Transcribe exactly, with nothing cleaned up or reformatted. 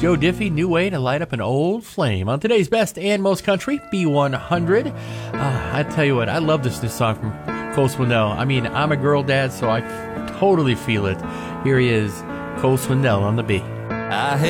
Joe Diffie, New Way to Light Up an Old Flame. On today's Best and Most Country, B one hundred. Uh, I tell you what, I love this new song from Cole Swindell. I mean, I'm a girl dad, so I f- totally feel it. Here he is, Cole Swindell on the B. I